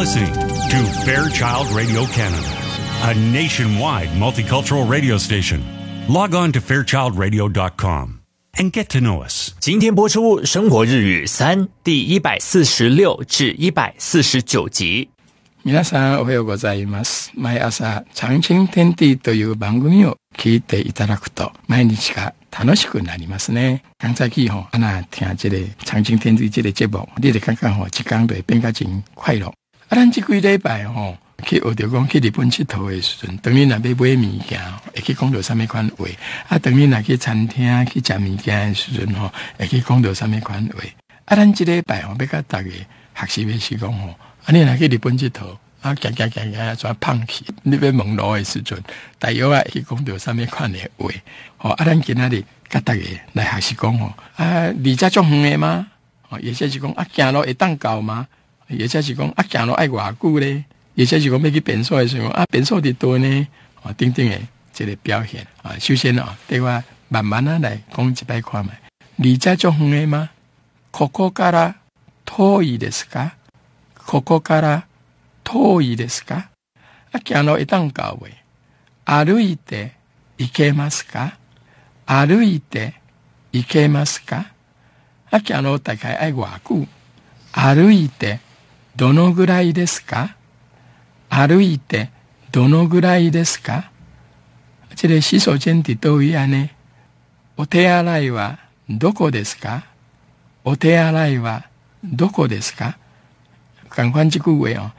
listening to Fairchild Radio Canada, a nationwide multicultural radio station. Log on to fairchildradio.com and get to know us. 今天播出生活日语3第146至149集。 皆さんおはようございます。毎朝長青天地という番組を聞いていただくと毎日が楽しくなりますね。刚才去吼，听这个长青天地这个节目，你就感觉吼，一天就会变得真快乐。咱这几礼拜吼，去学着讲去日本佚佗的时阵，当你若要买物件，会去讲到什么款话。当你若去餐厅去食物件的时阵吼，会去讲到什么款话。咱这礼拜吼，要甲大家学习的是讲吼。你若去日本佚佗，行怎胖去？你要问路的时阵，大约去讲到什么款的话？咱今仔日甲大家来学习讲吼，离遮足远的吗？也就是讲行路会当到吗？也就是讲行路爱偌久咧？也就是讲要去便所的时候，便所伫倒呢？等等的这个表现首先对我慢慢来讲一摆看卖。离遮足远的吗？ここから遠いですか？ここから遠いですか？行路会当到位。歩いて行けますか？歩いて行けますか？行路大概愛偌久？歩いてどのぐらいですか？歩いてどのぐらいですか？这个洗手間伫倒位安呢？お手洗いはどこですか？お手洗いはどこですか？共款这句话